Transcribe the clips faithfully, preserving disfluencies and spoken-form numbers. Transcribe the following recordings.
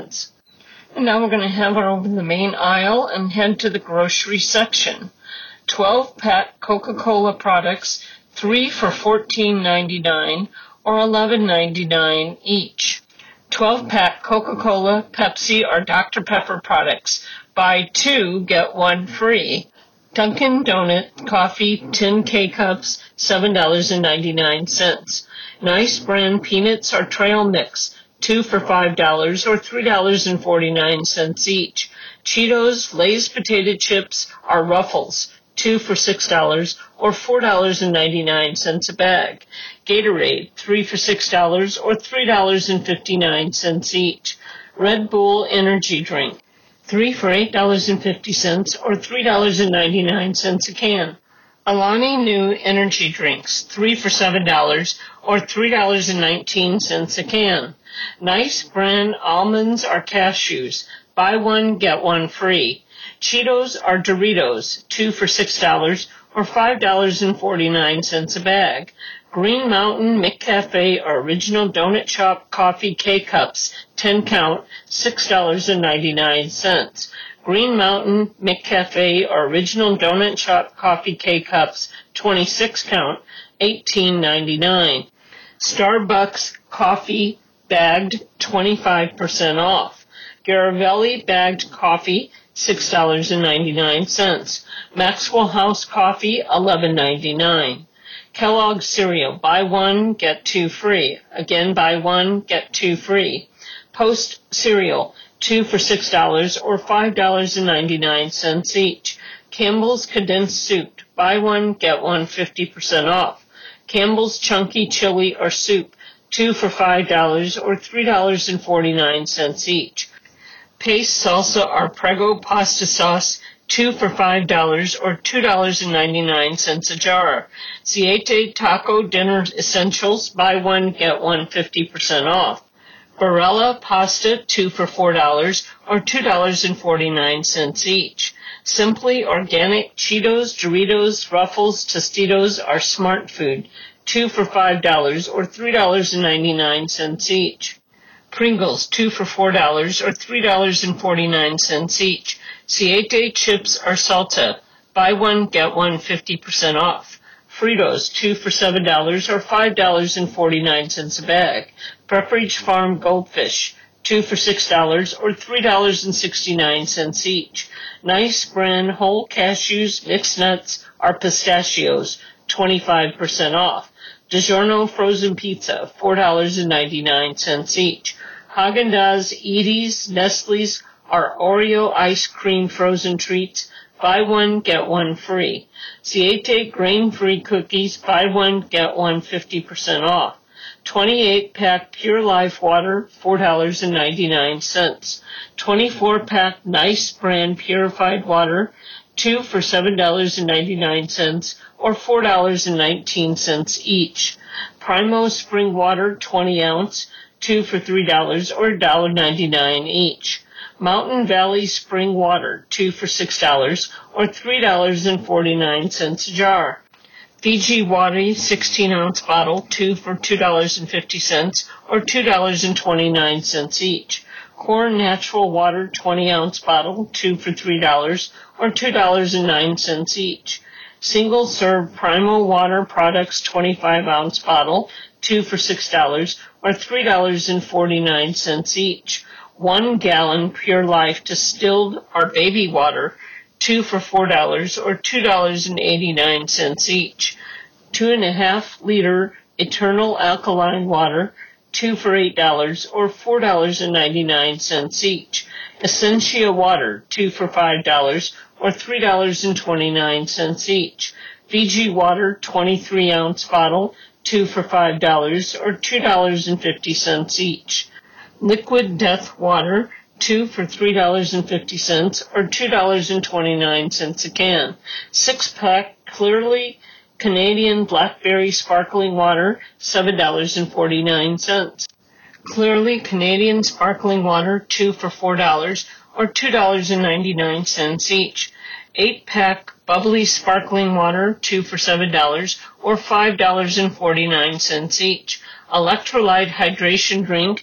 cents. And now we're going to have her over the main aisle and head to the grocery section. twelve-pack Coca-Cola products, three for fourteen ninety-nine or eleven ninety-nine each. twelve-pack Coca-Cola, Pepsi, or Doctor Pepper products, buy two, get one free. Dunkin' Donut coffee, tin K-Cups, seven dollars and ninety-nine cents. Nice brand peanuts or trail mix, two for five dollars or three dollars and forty-nine cents each. Cheetos, Lay's potato chips, or Ruffles, two for six dollars or four dollars and ninety-nine cents a bag. Gatorade, three for six dollars or three dollars and fifty-nine cents each. Red Bull energy drink, three for eight dollars and fifty cents or three dollars and ninety-nine cents a can. Alani Nu energy drinks, three for seven dollars or three dollars and nineteen cents a can. Nice brand almonds or cashews, buy one, get one free. Cheetos or Doritos, two for six dollars or five dollars and forty-nine cents a bag. Green Mountain McCafe or Original Donut Shop Coffee K-Cups, ten count, six dollars and ninety-nine cents. Green Mountain McCafe or Original Donut Shop Coffee K-Cups, twenty-six count, eighteen ninety-nine. Starbucks coffee bagged, twenty-five percent off. Garavelli bagged coffee, six dollars and ninety-nine cents. Maxwell House coffee, eleven ninety-nine. Kellogg's cereal, buy one, get two free. Again, buy one, get two free. Post cereal, two for six dollars or five dollars and ninety-nine cents each. Campbell's condensed soup, buy one, get one, fifty percent off. Campbell's chunky chili or soup, two for five dollars or three dollars and forty-nine cents each. Pace salsa or Prego pasta sauce, two for five dollars or two dollars and ninety-nine cents a jar. Siete taco dinner essentials, buy one, get one, fifty percent off. Barilla pasta, two for four dollars or two dollars and forty-nine cents each. Simply Organic Cheetos, Doritos, Ruffles, Tostitos, or Smart Food, two for five dollars or three dollars and ninety-nine cents each. Pringles, two for four dollars or three dollars and forty-nine cents each. Siete chips or salsa, buy one, get one, fifty percent off. Fritos, two for seven dollars or five dollars and forty-nine cents a bag. Pepperidge Farm Goldfish, two for six dollars or three dollars and sixty-nine cents each. Nice brand whole cashews, mixed nuts, or pistachios, twenty-five percent off. DiGiorno frozen pizza, four dollars and ninety-nine cents each. Haagen-Dazs, Edy's, Nestle's, or Oreo ice cream frozen treats, buy one, get one free. Siete grain-free cookies, buy one, get one, fifty percent off. twenty-eight pack Pure Life water, four dollars and ninety-nine cents. twenty-four pack Nice brand purified water, two for seven dollars and ninety-nine cents or four dollars and nineteen cents each. Primo spring water, twenty ounce, two for three dollars or one dollar and ninety-nine cents each. Mountain Valley spring water, two for six dollars or three dollars and forty-nine cents a jar. Fiji Water sixteen ounce bottle, two for two dollars and fifty cents or two dollars and twenty-nine cents each. Corn Natural Water twenty ounce bottle, two for three dollars or two dollars and nine cents each. Single Serve Primo Water Products twenty-five ounce bottle, two for six dollars or three dollars and forty-nine cents each. One gallon Pure Life distilled or baby water, two for four dollars or two dollars and eighty-nine cents each. Two and a half liter Eternal Alkaline Water, two for eight dollars or four dollars and ninety-nine cents each. Essentia Water, two for five dollars or three dollars and twenty-nine cents each. Fiji Water twenty-three ounce bottle, two for five dollars or two dollars and fifty cents each. Liquid Death Water, two for three dollars and fifty cents or two dollars and twenty-nine cents a can. Six pack Clearly Canadian Blackberry Sparkling Water, seven dollars and forty-nine cents. Clearly Canadian Sparkling Water, two for four dollars or two dollars and ninety-nine cents each. Eight pack Bubbly Sparkling Water, two for seven dollars or five dollars and forty-nine cents each. Electrolyte Hydration Drink,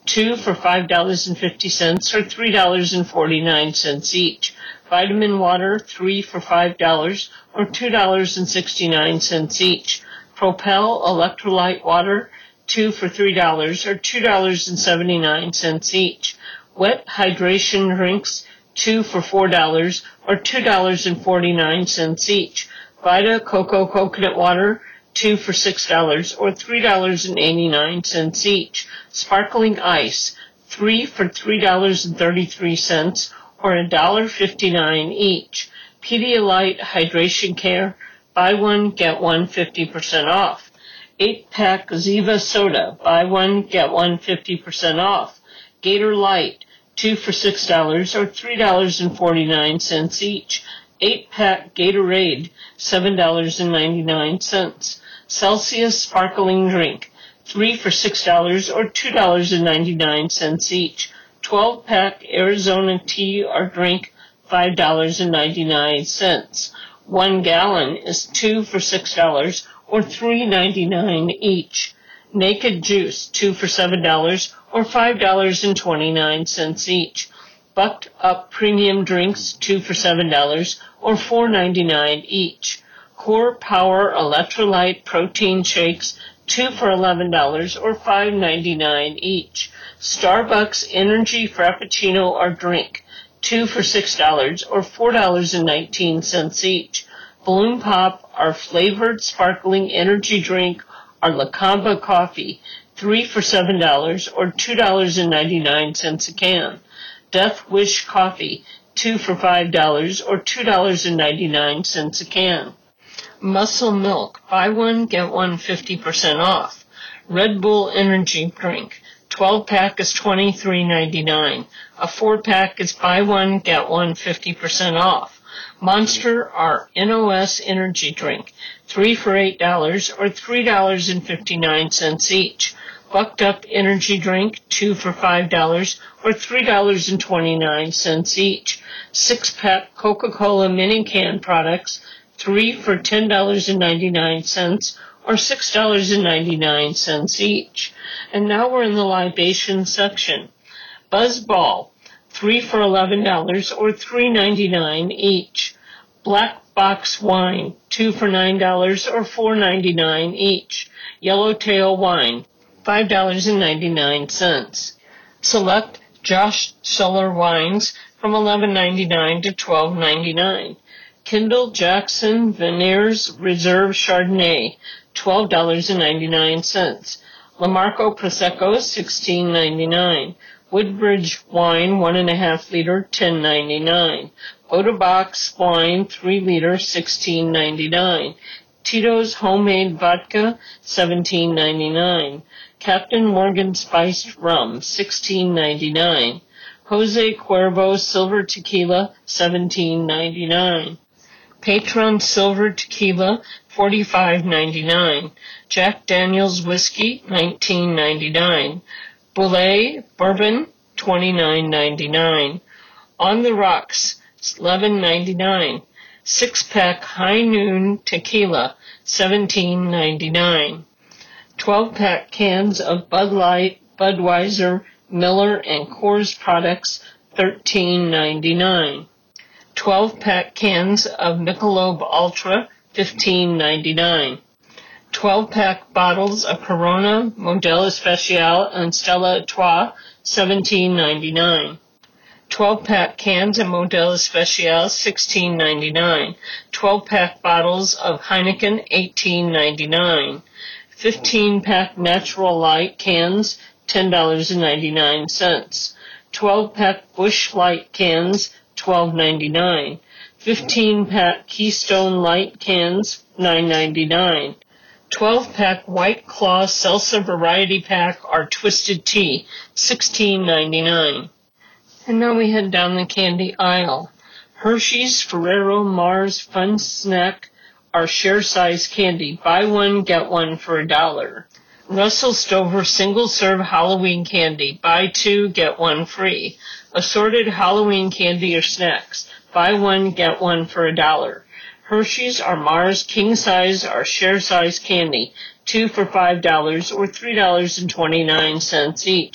two for five dollars and fifty cents or three dollars and forty-nine cents each. Vitamin water, three for five dollars or two dollars and sixty-nine cents each. Propel electrolyte water, two for three dollars or two dollars and seventy-nine cents each. Wet hydration drinks, two for four dollars or two dollars and forty-nine cents each. Vita Coco coconut water, two for six dollars or three dollars and eighty-nine cents each. Sparkling ice, three for three dollars and thirty-three cents or one dollar and fifty-nine cents each. Pedialyte Hydration Care, buy one, get one fifty percent off. eight pack Ziva Soda, buy one, get one fifty percent off. Gator Light, two for six dollars or three dollars and forty-nine cents each. eight pack Gatorade, seven dollars and ninety-nine cents. Celsius Sparkling Drink, three for six dollars or two dollars and ninety-nine cents each. twelve pack Arizona Tea or Drink, five dollars and ninety-nine cents. One gallon is two for six dollars or three dollars and ninety-nine cents each. Naked Juice, two for seven dollars or five dollars and twenty-nine cents each. Bucked Up Premium Drinks, two for seven dollars or four dollars and ninety-nine cents each. Core Power Electrolyte Protein Shakes, two for eleven dollars or five dollars and ninety-nine cents each. Starbucks Energy Frappuccino or Drink, two for six dollars or four dollars and nineteen cents each. Balloon Pop, our flavored sparkling energy drink, or Lacamba Coffee, three for seven dollars or two dollars and ninety-nine cents a can. Death Wish Coffee, two for five dollars or two dollars and ninety-nine cents a can. Muscle Milk, buy one, get one fifty percent off. Red Bull Energy Drink, twelve pack is twenty-three ninety-nine. A four pack is buy one, get one fifty percent off. Monster, our N O S Energy Drink, three for eight dollars or three dollars and fifty-nine cents each. Bucked Up Energy Drink, two for five dollars or three dollars and twenty-nine cents each. Six pack Coca-Cola mini can products, three for ten dollars and ninety-nine cents or six dollars and ninety-nine cents each. And now we're in the libation section. Buzz Ball, three for eleven dollars or three dollars and ninety-nine cents each. Black Box Wine, two for nine dollars or four dollars and ninety-nine cents each. Yellowtail Wine, five dollars and ninety-nine cents. Select Josh Schuller wines from eleven ninety-nine to twelve ninety-nine. Kendall Jackson Veneers Reserve Chardonnay, twelve dollars and ninety-nine cents. Lamarco Prosecco, sixteen ninety-nine. Woodbridge Wine, one and a half liter, ten ninety-nine. Bodabox Wine, three liter, sixteen ninety-nine. Tito's Homemade Vodka, seventeen ninety-nine. Captain Morgan Spiced Rum, sixteen ninety-nine. Jose Cuervo Silver Tequila, seventeen ninety-nine. Patron Silver Tequila, forty-five ninety-nine. Jack Daniel's Whiskey, nineteen ninety-nine. Boulet Bourbon, twenty-nine ninety-nine. On the Rocks, eleven ninety-nine. Six-pack High Noon Tequila, seventeen ninety-nine. twelve-pack cans of Bud Light, Budweiser, Miller, and Coors products, thirteen ninety-nine. twelve-pack cans of Michelob Ultra, fifteen ninety-nine. twelve-pack bottles of Corona, Modelo Especial, and Stella Artois, seventeen ninety-nine. twelve-pack cans of Modelo Especial, sixteen ninety-nine. twelve-pack bottles of Heineken, eighteen ninety-nine. fifteen-pack Natural Light cans, ten dollars and ninety-nine cents. twelve-pack Busch Light cans, twelve ninety-nine. fifteen-pack Keystone Light cans, nine ninety-nine. twelve-pack White Claw Seltzer Variety Pack or Twisted Tea, sixteen ninety-nine. And now we head down the candy aisle. Hershey's Ferrero Mars Fun Snack are share-size candy. Buy one, get one for a dollar. Russell Stover single-serve Halloween candy. Buy two, get one free. Assorted Halloween candy or snacks. Buy one, get one for a dollar. Hershey's are Mars King Size or Share Size candy, two for five dollars or three dollars and twenty-nine cents each.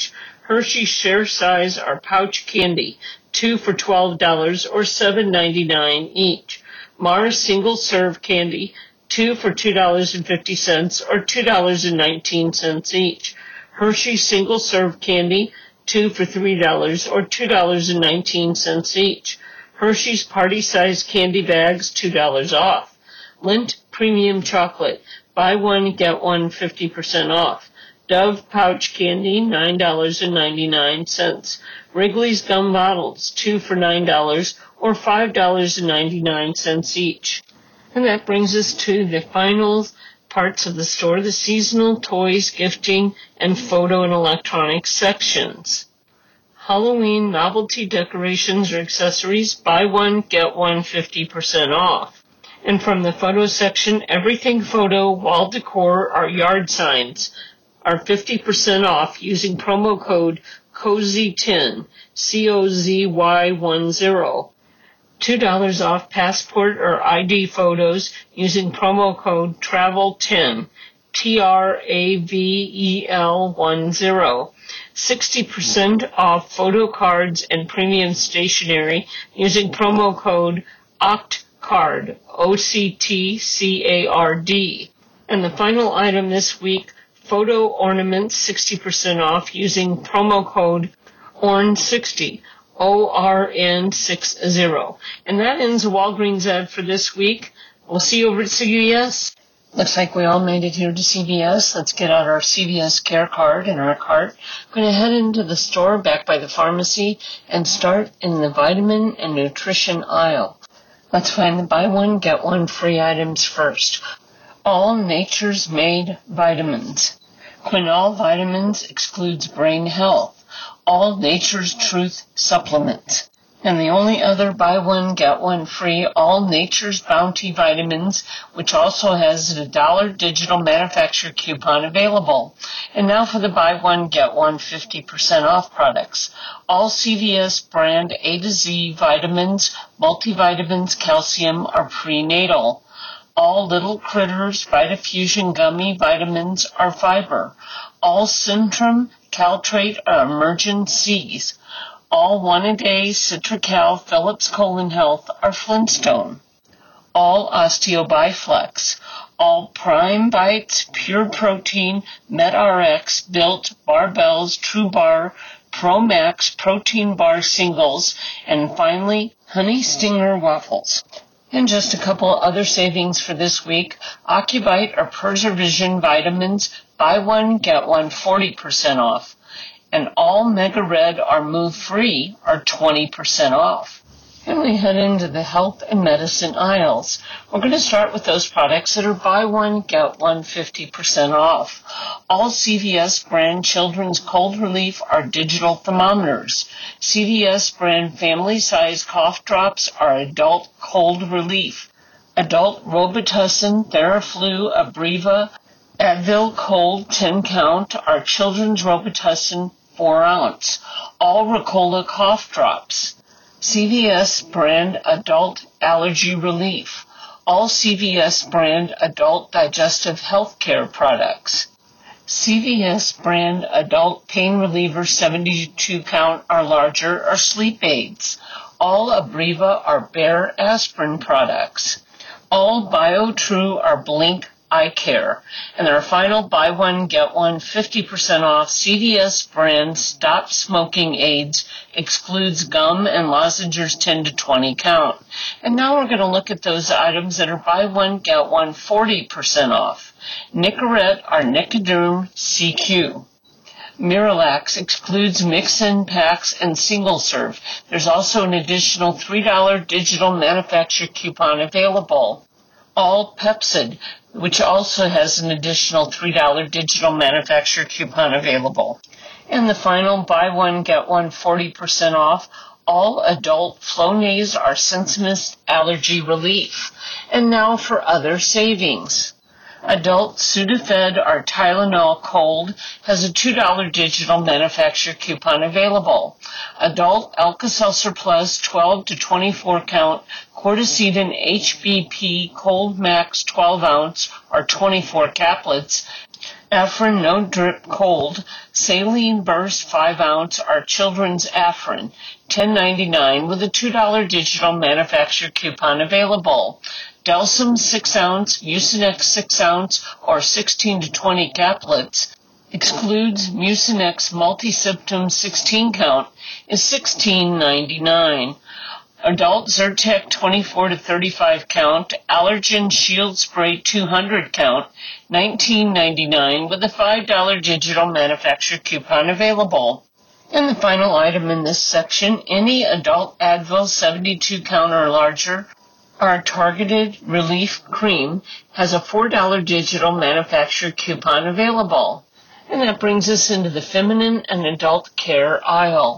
Hershey Share Size or Pouch Candy, two for twelve dollars or seven ninety-nine each. Mars Single Serve Candy, two for two dollars and fifty cents or two dollars and nineteen cents each. Hershey Single Serve Candy, two for three dollars or two dollars and nineteen cents each. Hershey's Party Size Candy Bags, two dollars off. Lindt Premium Chocolate, buy one, get one fifty percent off. Dove Pouch Candy, nine dollars and ninety-nine cents. Wrigley's Gum Bottles, two for nine dollars or five dollars and ninety-nine cents each. And that brings us to the final parts of the store, the seasonal toys, gifting, and photo and electronics sections. Halloween novelty decorations or accessories, buy one, get one fifty percent off. And from the photo section, everything photo, wall decor, or yard signs are fifty percent off using promo code cozy ten, C O Z Y ten. two dollars off passport or I D photos using promo code travel ten, T R A V E L ten. sixty percent off photo cards and premium stationery using promo code OCTCARD, O C T C A R D. And the final item this week, photo ornaments, sixty percent off using promo code O R N sixty, O R N sixty. And that ends the Walgreens ad for this week. We'll see you over at C V S. Looks like we all made it here to C V S. Let's get out our C V S care card in our cart. I'm going to head into the store back by the pharmacy and start in the vitamin and nutrition aisle. Let's find the buy one, get one free items first. All Nature's Made vitamins. Quinol Vitamins excludes brain health. All Nature's Truth supplements. And the only other buy one, get one free, All Nature's Bounty Vitamins, which also has a dollar digital manufacturer coupon available. And now for the buy one, get one fifty percent off products. All C V S brand A to Z vitamins, multivitamins, calcium are prenatal. All Little Critters Vitafusion Gummy Vitamins are fiber. All Centrum Caltrate are Emergent C's. All One-A-Day Citracal Phillips Colon Health are Flintstone. All OsteoBiflex. All Prime Bites, Pure Protein, MedRx, Built, Barbells, True Bar, Pro Max, Protein Bar Singles, and finally, Honey Stinger Waffles. And just a couple other savings for this week. Ocuvite or Persevision vitamins, buy one, get one forty percent off. And all Mega Red or Move Free are twenty percent off. And we head into the health and medicine aisles. We're going to start with those products that are buy one, get one fifty percent off. All C V S brand children's cold relief are digital thermometers. C V S brand family size cough drops are adult cold relief. Adult Robitussin, Theraflu, Abreva, Advil Cold ten count are children's Robitussin four ounce. All Ricola cough drops. C V S brand adult allergy relief. All C V S brand adult digestive health care products. C V S brand adult pain reliever seventy-two count or larger are sleep aids. All Abreva are Bayer aspirin products. All BioTrue are Blink eye care. And our final buy one, get one fifty percent off C V S brand Stop Smoking Aids excludes gum and lozenges ten to twenty count. And now we're going to look at those items that are buy one, get one forty percent off. Nicorette or Nicoderm C Q. Miralax excludes mix-in packs and single serve. There's also an additional three dollars digital manufacturer coupon available. All Pepcid, which also has an additional three dollars digital manufacturer coupon available. And the final buy one, get one forty percent off. All adult Flonase or Sensimus allergy relief. And now for other savings. Adult Sudafed or Tylenol Cold has a two dollars digital manufacturer coupon available. Adult Alka-Seltzer Plus twelve to twenty-four count Corticidin H B P Cold Max twelve ounce or twenty-four caplets. Afrin No Drip Cold Saline Burst five ounce or Children's Afrin, ten ninety-nine with a two dollar digital manufacturer coupon available. Delsum six ounce, Mucinex six ounce, or sixteen to twenty caplets, excludes Mucinex Multi-Symptom sixteen count, is sixteen ninety-nine. Adult Zyrtec twenty-four to thirty-five count, Allergen Shield Spray two hundred count, nineteen ninety-nine with a five dollar digital manufacturer coupon available. And the final item in this section, any adult Advil seventy-two count or larger, our Targeted Relief Cream has a four dollar digital manufacturer coupon available. And that brings us into the feminine and adult care aisle.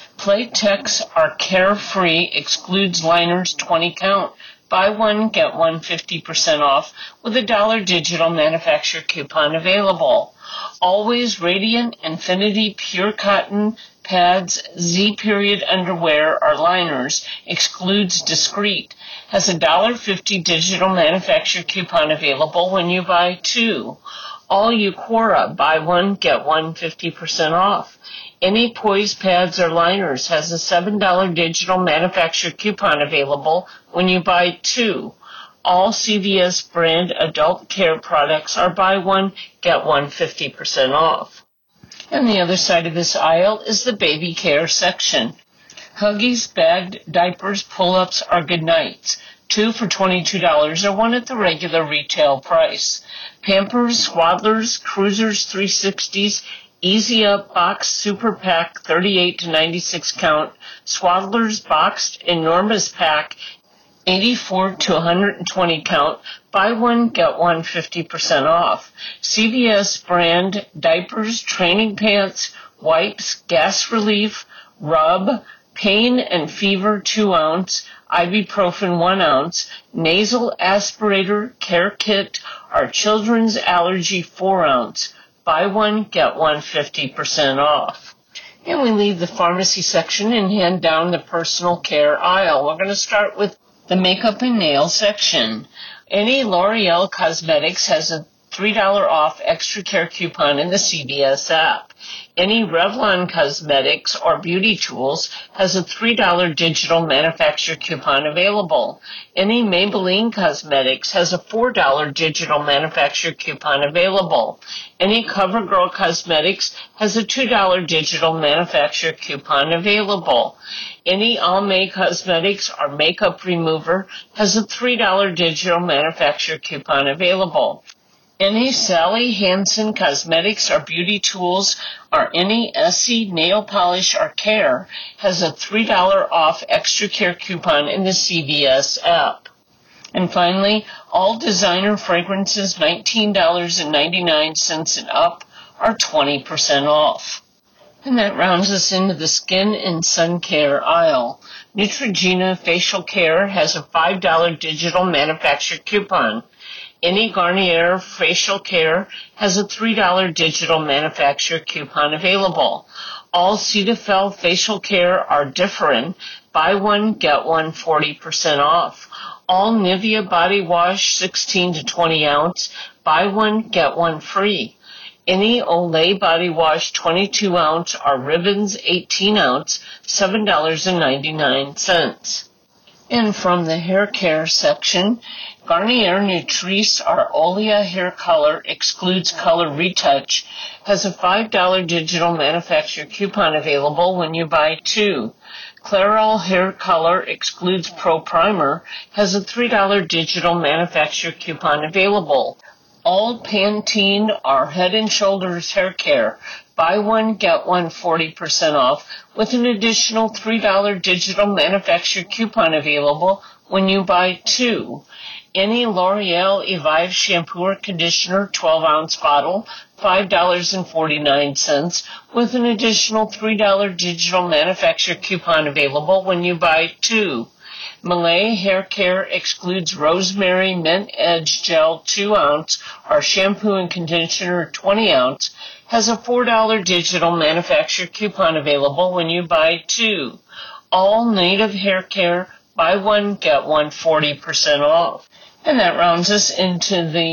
Playtex are Carefree, excludes liners twenty count. Buy one, get one fifty percent off with a dollar digital manufacturer coupon available. Always Radiant Infinity Pure Cotton Pads Z-period underwear or liners, excludes Discreet, has a one dollar fifty digital manufacturer coupon available when you buy two. All Eucora, buy one, get one fifty percent off. Any Poise pads or liners has a seven dollar digital manufacturer coupon available when you buy two. All C V S brand adult care products are buy one, get one fifty percent off. And the other side of this aisle is the baby care section. Huggies bagged diapers, pull-ups, or goodnights. Two for twenty-two dollars or one at the regular retail price. Pampers, Swaddlers, Cruisers three sixties, Easy Up Box Super Pack thirty-eight to ninety-six count, Swaddlers Boxed Enormous Pack eighty-four to one hundred twenty count, buy one, get one fifty percent off. C V S brand diapers, training pants, wipes, gas relief, rub, pain and fever two ounce, ibuprofen one ounce, nasal aspirator care kit, or children's allergy four ounce. Buy one, get one fifty percent off. And we leave the pharmacy section and hand down the personal care aisle. We're going to start with the makeup and nail section. Any L'Oreal Cosmetics has a three dollars off extra care coupon in the C V S app. Any Revlon Cosmetics or Beauty Tools has a three dollars digital manufacturer coupon available. Any Maybelline Cosmetics has a four dollars digital manufacturer coupon available. Any CoverGirl Cosmetics has a two dollars digital manufacturer coupon available. Any Almay Cosmetics or Makeup Remover has a three dollars digital manufacturer coupon available. Any Sally Hansen Cosmetics or Beauty Tools or any Essie Nail Polish or Care has a three dollars off extra care coupon in the C V S app. And finally, all designer fragrances nineteen ninety-nine and up are twenty percent off. And that rounds us into the skin and sun care aisle. Neutrogena Facial Care has a five dollars digital manufacturer coupon. Any Garnier Facial Care has a three dollars digital manufacturer coupon available. All Cetaphil Facial Care are Differin. Buy one, get one forty percent off. All Nivea Body Wash sixteen to twenty ounce. Buy one, get one free. Any Olay Body Wash twenty-two ounce or Ribbons eighteen ounce, seven dollars and ninety-nine cents. And from the hair care section, Garnier Nutrice or Olia Hair Color excludes Color Retouch has a five dollars digital manufacturer coupon available when you buy two. Clairol Hair Color excludes Pro Primer has a three dollars digital manufacturer coupon available. All Pantene or Head and Shoulders Hair Care, buy one, get one forty percent off with an additional three dollars digital manufacturer coupon available when you buy two. Any L'Oreal Evive shampoo or conditioner twelve ounce bottle, five dollars and forty-nine cents with an additional three dollars digital manufacturer coupon available when you buy two. Malay Hair Care excludes Rosemary Mint Edge Gel two ounce or shampoo and conditioner twenty ounce, has a four dollars digital manufacturer coupon available when you buy two. All Native Hair Care, buy one, get one forty percent off. And that rounds us into the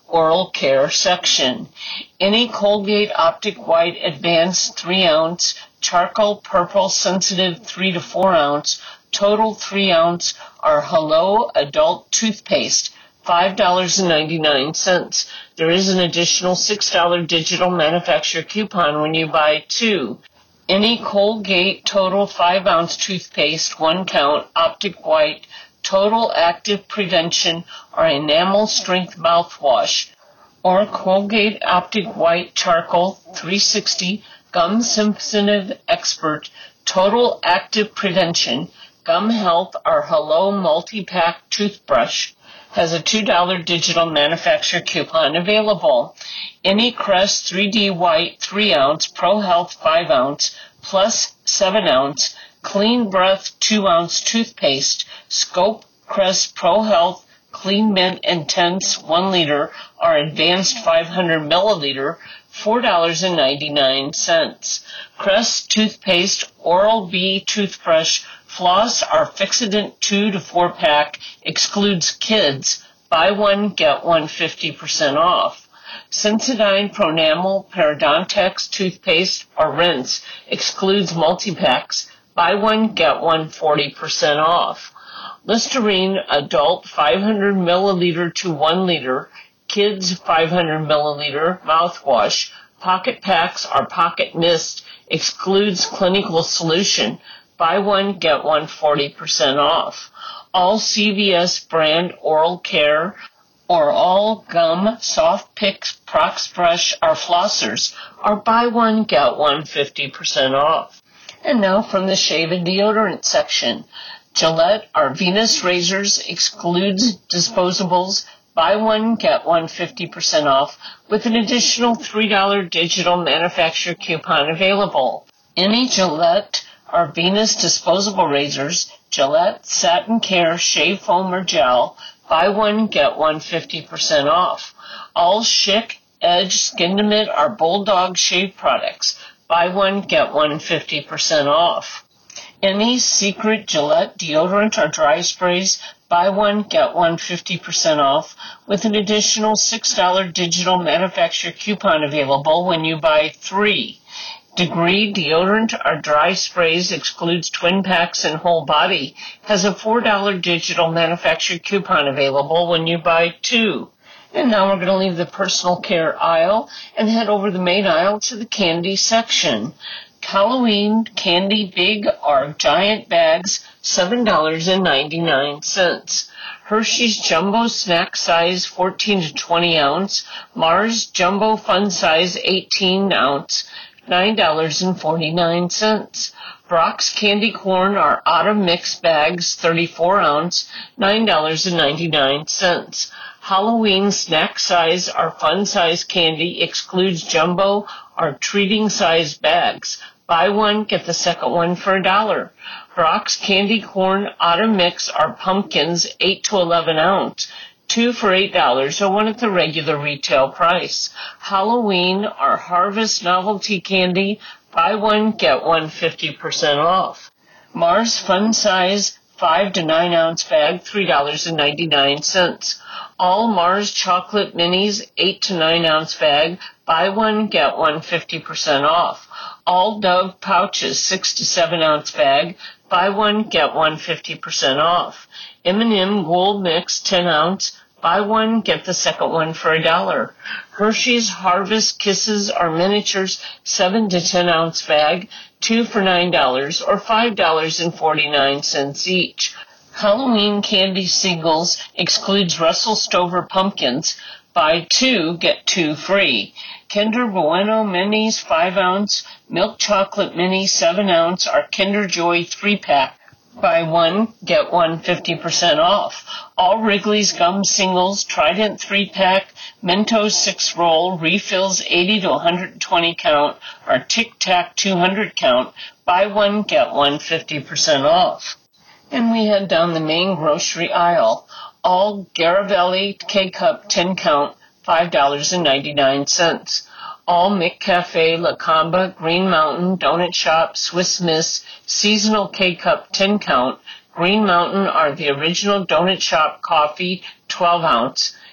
Oral Care section. Any Colgate Optic White Advanced three ounce, Charcoal Purple Sensitive three to four ounce, Total three ounce, or Hello Adult Toothpaste, five dollars and ninety-nine cents. There is an additional six dollars digital manufacturer coupon when you buy two. Any Colgate Total five ounce toothpaste, one count, Optic White, Total Active Prevention, or Enamel Strength Mouthwash, or Colgate Optic White Charcoal three sixty, Gum Sensitive Expert, Total Active Prevention, Gum Health, or Hello Multi-Pack Toothbrush, has a two dollars digital manufacturer coupon available. Any Crest three D White three ounce, Pro Health five ounce, Plus seven ounce, Clean Breath two ounce toothpaste, Scope Crest Pro Health Clean Mint Intense one liter, or Advanced five hundred milliliter, four dollars and ninety-nine cents. Crest Toothpaste Oral-B Toothbrush Floss or Fixodent two to four pack, excludes kids. Buy one, get one fifty percent off. Sensodyne Pronamel Parodontax Toothpaste or Rinse, excludes multi-packs. Buy one, get one forty percent off. Listerine Adult five hundred milliliter to one liter, Kids five hundred milliliter mouthwash, Pocket Packs or Pocket Mist, excludes Clinical Solution. Buy one, get one forty percent off. All C V S brand oral care or all gum, soft picks, Prox brush, or flossers are buy one, get one fifty percent off. And now from the shave and deodorant section. Gillette or Venus razors, excludes disposables. Buy one, get one fifty percent off with an additional three dollars digital manufacturer coupon available. Any Gillette or Venus disposable razors, Gillette Satin Care Shave Foam or Gel, buy one, get one fifty percent off. All Schick, Edge, Skindamit, or Bulldog shave products, buy one, get one fifty percent off. Any Secret Gillette deodorant or dry sprays, buy one, get one fifty percent off with an additional six dollars digital manufacturer coupon available when you buy three. Degree deodorant or dry sprays, excludes twin packs and whole body, has a four dollars digital manufacturer coupon available when you buy two. And now we're going to leave the personal care aisle and head over the main aisle to the candy section. Halloween candy big or giant bags, seven dollars and ninety-nine cents. Hershey's Jumbo Snack Size fourteen to twenty ounce, Mars Jumbo Fun Size eighteen ounce, nine dollars and forty-nine cents. Brock's Candy Corn or Autumn Mix Bags, thirty-four ounce, nine dollars and ninety-nine cents. Halloween Snack Size or Fun Size Candy, excludes jumbo or treating size bags. Buy one, get the second one for a dollar. Brock's Candy Corn Autumn Mix or Pumpkins, eight to eleven ounce. Two for eight dollars or one at the regular retail price. Halloween or Harvest Novelty Candy, buy one, get one fifty percent off. Mars Fun Size five to nine ounce bag, three dollars and ninety-nine cents. All Mars Chocolate Minis eight to nine ounce bag, buy one, get one fifty percent off. All Dove Pouches six to seven ounce bag, buy one, get one fifty percent off. M and M Gold Mix ten ounce, buy one, get the second one for a dollar. Hershey's Harvest Kisses or Miniatures seven to ten ounce bag, two for nine dollars or five dollars and forty-nine cents each. Halloween Candy Singles, excludes Russell Stover Pumpkins, buy two, get two free. Kinder Bueno Minis five ounce, Milk Chocolate Mini seven ounce, or Kinder Joy three pack. Buy one, get one fifty percent off. All Wrigley's Gum Singles, Trident three pack, Mentos six roll, refills eighty to one hundred twenty count, or Tic Tac two hundred count. Buy one, get one fifty percent off. And we head down the main grocery aisle. All Garavelli K-Cup ten count, five dollars and ninety-nine cents. All McCafe, La Comba, Green Mountain, Donut Shop, Swiss Miss, Seasonal K-Cup ten count, Green Mountain are the original Donut Shop coffee twelve ounce,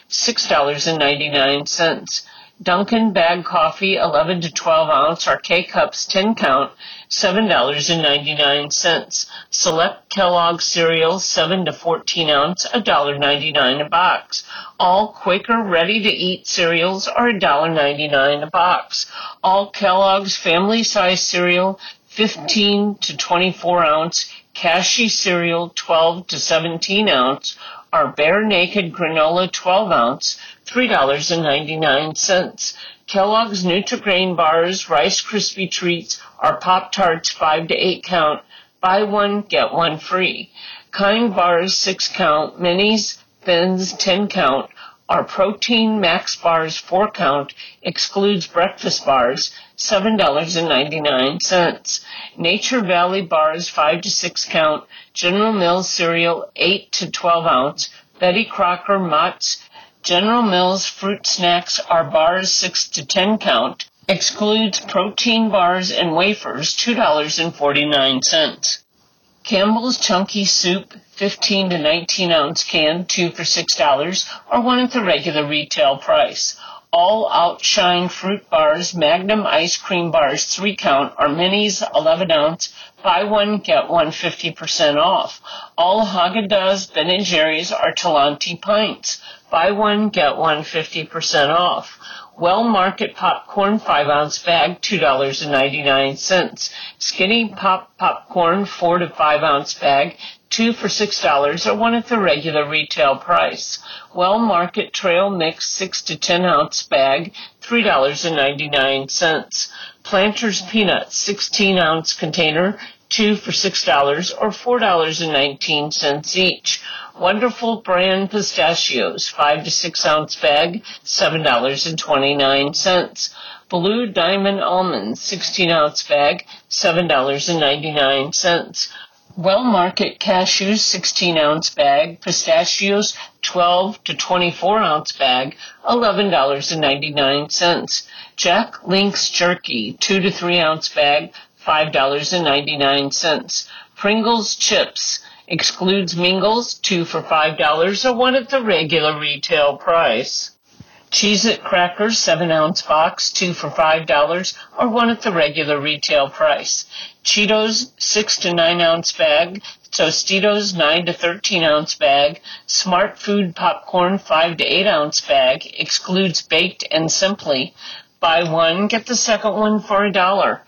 six dollars and ninety-nine cents. Dunkin' bag coffee, eleven to twelve ounce, or K-Cups ten count, seven dollars and ninety-nine cents. Select Kellogg cereal, seven to fourteen ounce, one dollar and ninety-nine cents a box. All Quaker ready-to-eat cereals are one dollar and ninety-nine cents a box. All Kellogg's family-size cereal, fifteen to twenty-four ounce, Cashy cereal, twelve to seventeen ounce, our Bare Naked granola twelve ounce, three dollars and ninety-nine cents. Kellogg's Nutri-Grain bars, Rice Krispie treats, or Pop-Tarts five to eight count, buy one, get one free. Kind bars six count, minis, thins ten count, our Protein Max bars four count, excludes breakfast bars, seven dollars and ninety-nine cents. Nature Valley bars five to six count, General Mills cereal eight to twelve ounce, Betty Crocker Mott's General Mills fruit snacks are bars six to ten count, excludes protein bars and wafers, two dollars and forty-nine cents. Campbell's Chunky Soup, fifteen to nineteen ounce can, two for six dollars, or one at the regular retail price. All Outshine fruit bars, Magnum ice cream bars, three count, or minis, eleven ounce, buy one, get one fifty percent off. All Haagen-Dazs, Ben and Jerry's, are Talenti pints, buy one, get one fifty percent off. Well Market popcorn five ounce bag, two dollars and ninety-nine cents. Skinny Pop popcorn four to five ounce bag, two for six dollars, or one at the regular retail price. Well Market Trail Mix six to ten ounce bag, three dollars and ninety-nine cents. Planters Peanuts sixteen ounce container, two for six dollars, or four dollars and nineteen cents each. Wonderful Brand Pistachios, five to six ounce bag, seven dollars and twenty-nine cents. Blue Diamond Almonds, sixteen ounce bag, seven dollars and ninety-nine cents. Well Market Cashews, sixteen ounce bag, pistachios, twelve to twenty-four ounce bag, eleven dollars and ninety-nine cents. Jack Link's Jerky, two to three ounce bag, five dollars and ninety-nine cents. Pringles Chips, excludes Mingles, two for five dollars, or one at the regular retail price. Cheez-It Crackers, seven ounce box, two for five dollars, or one at the regular retail price. Cheetos, six to nine ounce bag, Tostitos, nine to thirteen ounce bag, Smart Food Popcorn, five to eight ounce bag, excludes Baked and Simply. Buy one, get the second one for a dollar.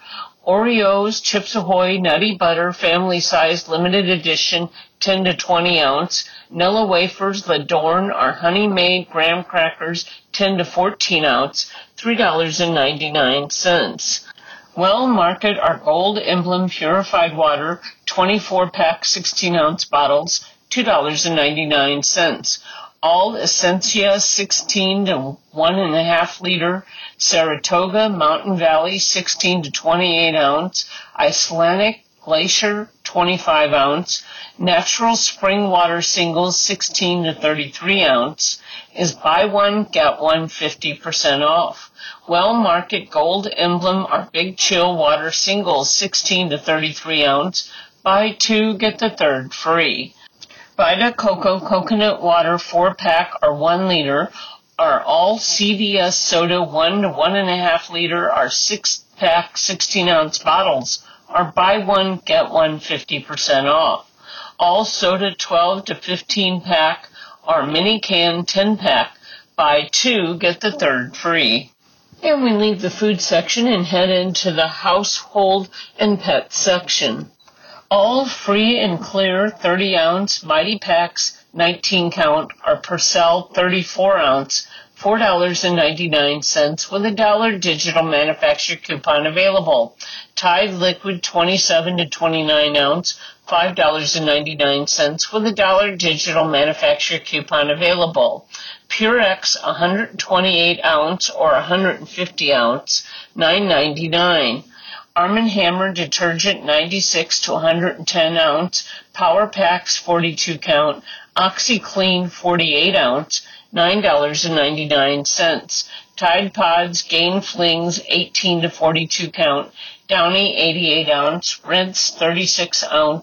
Oreos, Chips Ahoy, Nutty Butter, family size, limited edition, ten to twenty ounce. Nilla Wafers, Ladorn, or Honey Made graham crackers, ten to fourteen ounce, three dollars and ninety-nine cents. Well Market, our Gold Emblem purified water, twenty-four pack, sixteen ounce bottles, two dollars and ninety-nine cents. All Essentia sixteen to one and a half liter, Saratoga Mountain Valley sixteen to twenty-eight ounce, Icelandic Glacier twenty-five ounce, Natural Spring Water Singles sixteen to thirty-three ounce is buy one, get one fifty percent off. Well Market Gold Emblem or Big Chill Water Singles sixteen to thirty-three ounce, buy two, get the third free. Vita Coco Coconut Water four pack or one liter, or all C V S Soda one to one and a half liter or six pack sixteen ounce bottles, or buy one, get one fifty percent off. All soda twelve to fifteen pack or mini can ten pack, buy two, get the third free. And we leave the food section and head into the household and pet section. All free and clear thirty ounce Mighty Packs nineteen count or Purcell thirty-four ounce, four dollars and ninety-nine cents with a dollar digital manufacturer coupon available. Tide Liquid twenty-seven to twenty-nine ounce, five dollars and ninety-nine cents with a dollar digital manufacturer coupon available. Purex one hundred twenty-eight ounce or one hundred fifty ounce, nine ninety-nine. Arm and Hammer detergent ninety-six to one hundred ten ounce, Power Packs forty-two count, OxyClean forty-eight ounce, nine dollars and ninety-nine cents. Tide Pods Gain Flings eighteen to forty-two count, Downy eighty-eight ounce, Rinse thirty-six ounce,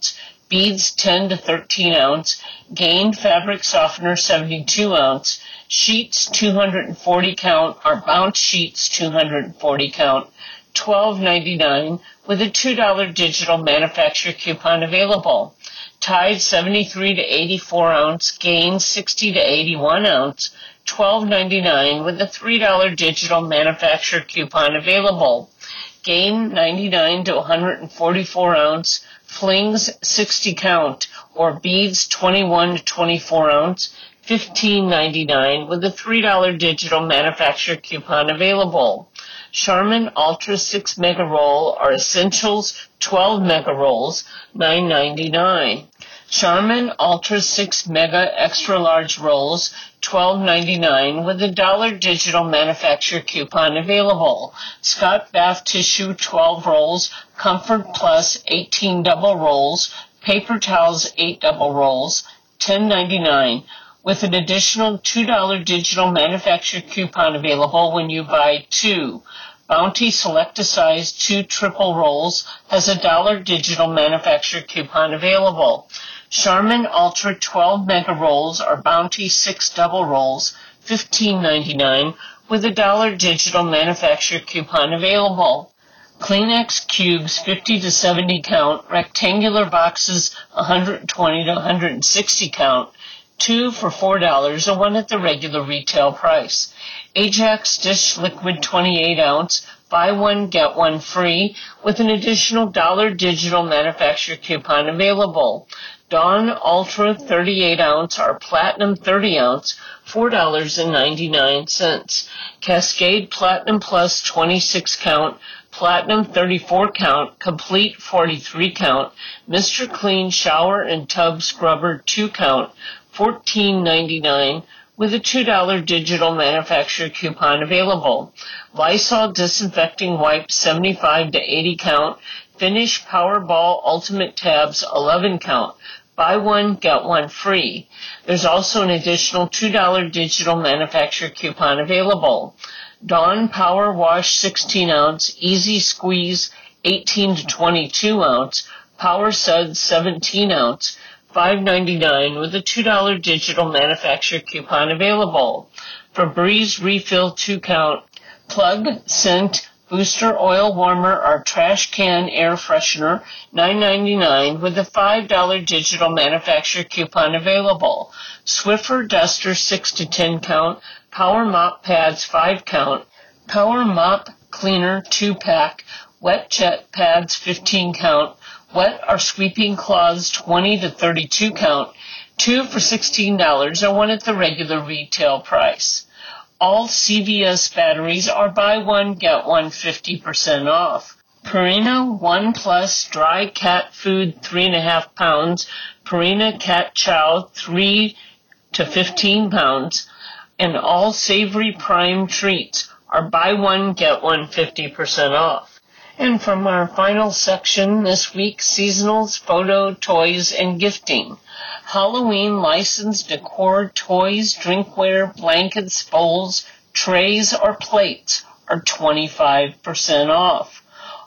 beads ten to thirteen ounce, Gain fabric softener seventy-two ounce, sheets two hundred forty count, or bounce sheets two hundred forty count, twelve ninety-nine with a two dollar digital manufacturer coupon available. Tide seventy-three to eighty-four ounce, Gain sixty to eighty-one ounce, twelve ninety-nine with a three dollar digital manufacturer coupon available. Gain ninety-nine to one forty-four ounce, Flings sixty count, or beads twenty-one to twenty-four ounce, fifteen ninety-nine with a three dollar digital manufacturer coupon available. Charmin Ultra six Mega Roll or Essentials twelve Mega Rolls, nine ninety-nine. Charmin Ultra six Mega Extra Large Rolls, twelve ninety-nine with a dollar digital manufacturer coupon available. Scott Bath Tissue twelve rolls, Comfort Plus eighteen double rolls, Paper Towels eight double rolls, ten ninety-nine with an additional two dollar digital manufacturer coupon available when you buy two. Bounty Select-A-Size two triple rolls has a dollar digital manufacturer coupon available. Charmin Ultra twelve Mega Rolls or Bounty six double rolls, fifteen ninety-nine with a dollar digital manufacturer coupon available. Kleenex Cubes fifty to seventy count, rectangular boxes one twenty to one sixty count, two for four dollars or one at the regular retail price. Ajax Dish Liquid twenty-eight ounce, buy one, get one free, with an additional dollar digital manufacturer coupon available. Dawn Ultra thirty-eight ounce or Platinum thirty ounce, four dollars and ninety-nine cents. Cascade Platinum Plus twenty-six count, Platinum thirty-four count, Complete forty-three count, Mister Clean Shower and Tub Scrubber two count, fourteen ninety-nine with a two dollar digital manufacturer coupon available. Lysol Disinfecting Wipes seventy-five to eighty count, Finish Powerball Ultimate Tabs eleven count. Buy one, get one free. There's also an additional two dollar digital manufacturer coupon available. Dawn Power Wash sixteen ounce, Easy Squeeze eighteen to twenty-two ounce, Power Suds seventeen ounce, five ninety-nine with a two dollar digital manufacturer coupon available. Febreze Refill two count, Plug Scent Booster Oil Warmer or Trash Can Air Freshener, nine ninety-nine with a five dollar digital manufacturer coupon available. Swiffer Duster six to ten count, Power Mop Pads five count, Power Mop Cleaner two pack, Wet Jet Pads fifteen count, Wet or Sweeping Cloths twenty to thirty-two count, two for sixteen dollars or one at the regular retail price. All C V S batteries are buy one, get one fifty percent off. Purina One Plus Dry Cat Food three and a half pounds, Purina Cat Chow three to fifteen pounds, and all Savory Prime Treats are buy one, get one fifty percent off. And from our final section this week, seasonals, photo, toys, and gifting. Halloween licensed decor, toys, drinkware, blankets, bowls, trays, or plates are twenty-five percent off.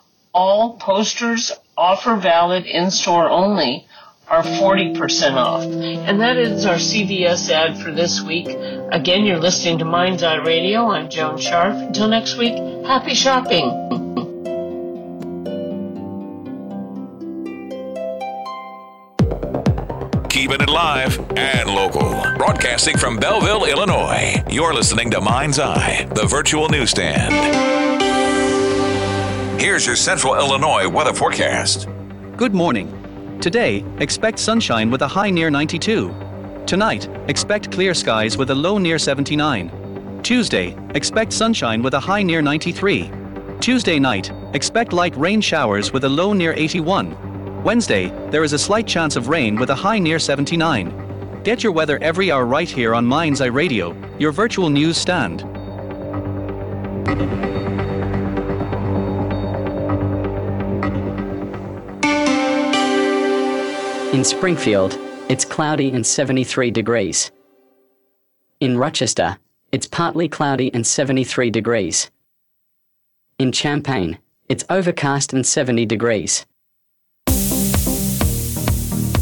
All posters, offer valid in-store only, are forty percent off. And that is our C V S ad for this week. Again, you're listening to Mind's Eye Radio. I'm Joan Sharf. Until next week, happy shopping. Keeping it live and local. Broadcasting from Belleville, Illinois. You're listening to Mind's Eye, the virtual newsstand. Here's your Central Illinois weather forecast. Good morning. Today, expect sunshine with a high near ninety-two. Tonight, expect clear skies with a low near seventy-nine. Tuesday, expect sunshine with a high near ninety-three. Tuesday night, expect light rain showers with a low near eighty-one. Wednesday, there is a slight chance of rain with a high near seventy-nine. Get your weather every hour right here on Mind's Eye Radio, your virtual news stand. In Springfield, it's cloudy and seventy-three degrees. In Rochester, it's partly cloudy and seventy-three degrees. In Champaign, it's overcast and seventy degrees.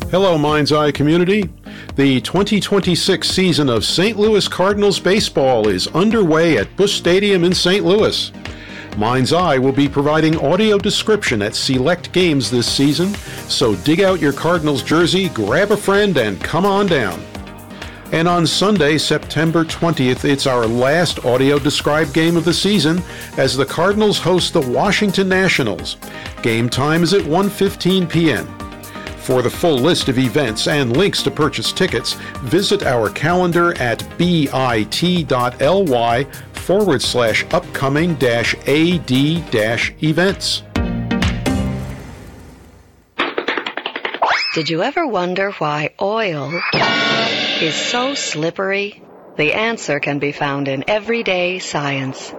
Hello, Mind's Eye community. The twenty twenty-six season of Saint Louis Cardinals baseball is underway at Busch Stadium in Saint Louis. Mind's Eye will be providing audio description at select games this season, so dig out your Cardinals jersey, grab a friend, and come on down. And on Sunday, September twentieth, it's our last audio described game of the season as the Cardinals host the Washington Nationals. Game time is at one fifteen p.m. For the full list of events and links to purchase tickets, visit our calendar at bit.ly forward slash upcoming dash AD dash events. Did you ever wonder why oil is so slippery? The answer can be found in Everyday Science.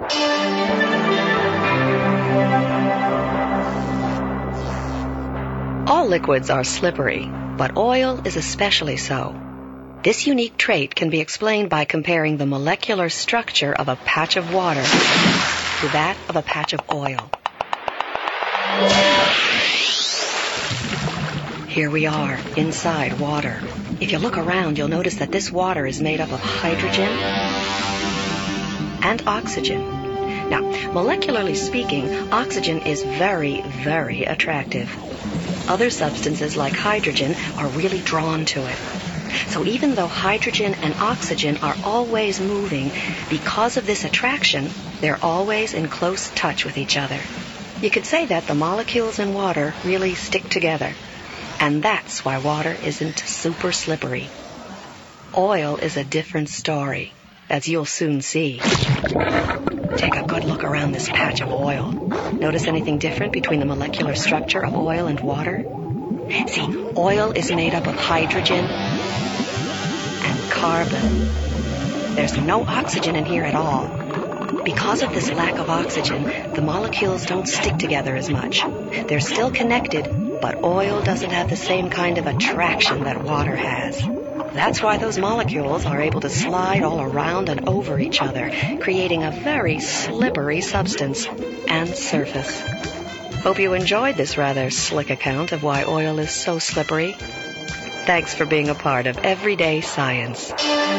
All liquids are slippery, but oil is especially so. This unique trait can be explained by comparing the molecular structure of a patch of water to that of a patch of oil. Here we are, inside water. If you look around, you'll notice that this water is made up of hydrogen and oxygen. Now, molecularly speaking, oxygen is very, very attractive. Other substances like hydrogen are really drawn to it. So even though hydrogen and oxygen are always moving, because of this attraction, they're always in close touch with each other. You could say that the molecules in water really stick together. And that's why water isn't super slippery. Oil is a different story, as you'll soon see. Take a good look around this patch of oil. Notice anything different between the molecular structure of oil and water? See, oil is made up of hydrogen and carbon. There's no oxygen in here at all. Because of this lack of oxygen, the molecules don't stick together as much. They're still connected, but oil doesn't have the same kind of attraction that water has. That's why those molecules are able to slide all around and over each other, creating a very slippery substance and surface. Hope you enjoyed this rather slick account of why oil is so slippery. Thanks for being a part of Everyday Science.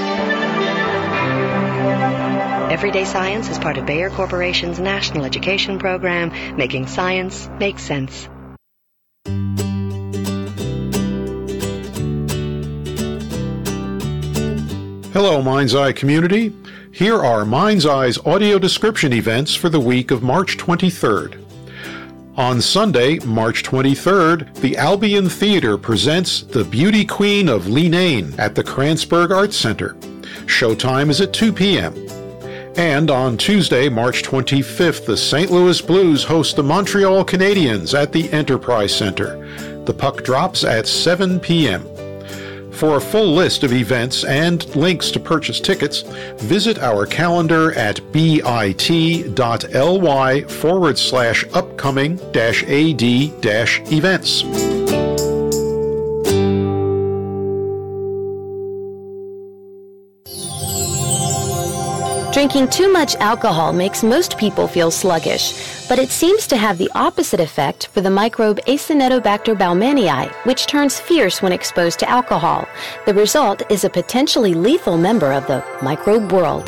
Everyday Science is part of Bayer Corporation's National Education Program, making science make sense. Hello, Mind's Eye community. Here are Mind's Eye's audio description events for the week of March twenty-third. On Sunday, March twenty-third, the Albion Theater presents The Beauty Queen of Leenane at the Kranzberg Arts Center. Showtime is at two p.m. And on Tuesday, March twenty-fifth, the Saint Louis Blues host the Montreal Canadiens at the Enterprise Center. The puck drops at seven p.m. For a full list of events and links to purchase tickets, visit our calendar at bit.ly forward slash upcoming dash AD dash events. Drinking too much alcohol makes most people feel sluggish, but it seems to have the opposite effect for the microbe Acinetobacter baumannii, which turns fierce when exposed to alcohol. The result is a potentially lethal member of the microbe world.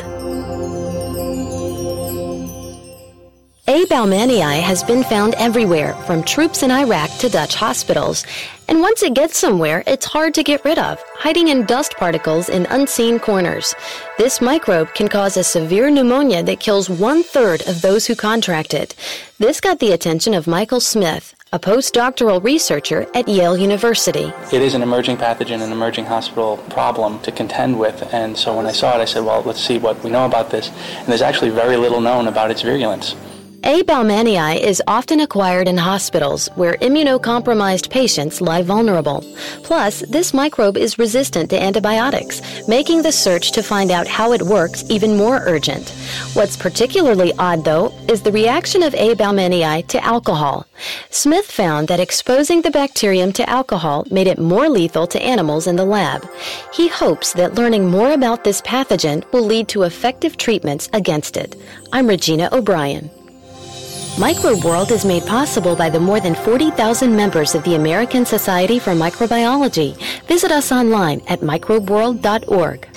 A. baumannii has been found everywhere, from troops in Iraq to Dutch hospitals. And once it gets somewhere, it's hard to get rid of, hiding in dust particles in unseen corners. This microbe can cause a severe pneumonia that kills one-third of those who contract it. This got the attention of Michael Smith, a postdoctoral researcher at Yale University. It is an emerging pathogen, an emerging hospital problem to contend with, and so when I saw it, I said, well, let's see what we know about this. And there's actually very little known about its virulence. A. baumannii is often acquired in hospitals where immunocompromised patients lie vulnerable. Plus, this microbe is resistant to antibiotics, making the search to find out how it works even more urgent. What's particularly odd, though, is the reaction of A. baumannii to alcohol. Smith found that exposing the bacterium to alcohol made it more lethal to animals in the lab. He hopes that learning more about this pathogen will lead to effective treatments against it. I'm Regina O'Brien. Microbe World is made possible by the more than forty thousand members of the American Society for Microbiology. Visit us online at microbe world dot org.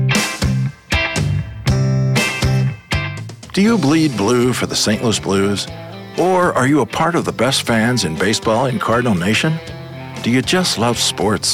Do you bleed blue for the Saint Louis Blues? Or are you a part of the best fans in baseball in Cardinal Nation? Do you just love sports?